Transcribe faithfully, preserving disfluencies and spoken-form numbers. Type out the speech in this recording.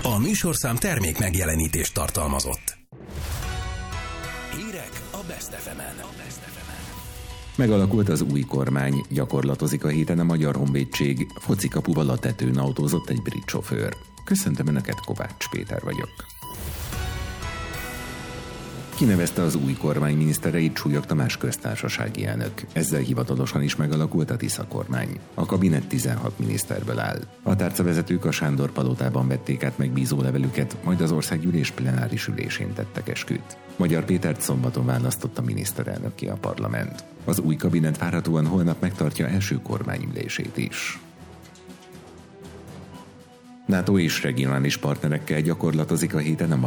A műsorszám termék megjelenítést tartalmazott. Hírek a Best ef emen. Megalakult az új kormány, gyakorlatozik a héten a Magyar Honvédség, focikapuval a tetőn autózott egy brit sofőr. Köszöntöm Önöket, Kovács Péter vagyok. Kinevezte az új kormány minisztereit Súlyog Tamás köztársasági elnök. Ezzel hivatalosan is megalakult a Tisza kormány. A kabinet tizenhat miniszterből áll. A tárcavezetők a Sándor palotában vették át megbízó levelüket, majd az országgyűlés plenáris ülésén tettek esküt. Magyar Pétert szombaton választotta miniszterelnök ki a parlament. Az új kabinet várhatóan holnap megtartja első kormányülését is. NATO és regionális partnerekkel gyakorlatozik a héten a